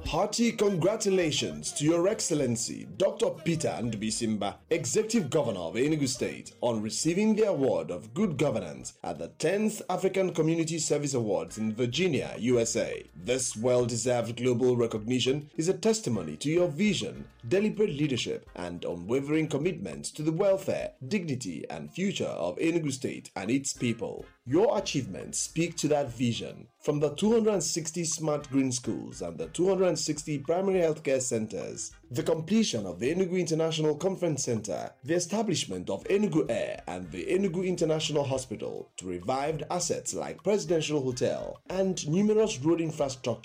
Hearty congratulations to Your Excellency Dr. Peter Ndubisimba, Executive Governor of Enugu State, on receiving the Award of Good Governance at the 10th African Community Service Awards in Virginia, USA. This well-deserved global recognition is a testimony to your vision, deliberate leadership, and unwavering commitment to the welfare, dignity, and future of Enugu State and its people. Your achievements speak to that vision. From the 260 smart green schools and the 260 primary healthcare centers, the completion of the Enugu International Conference Center, the establishment of Enugu Air and the Enugu International Hospital, to revived assets like Presidential Hotel and numerous road infrastructure